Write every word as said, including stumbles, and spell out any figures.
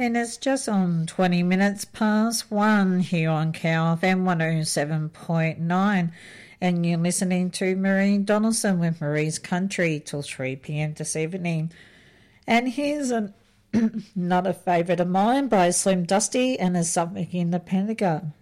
And it's just on twenty minutes past one here on Cow F M one oh seven point nine. And you're listening to Marie Donaldson with Marie's Country till three p.m. this evening. And here's a, another favourite of mine by Slim Dusty, and There's Something in the Pentagon.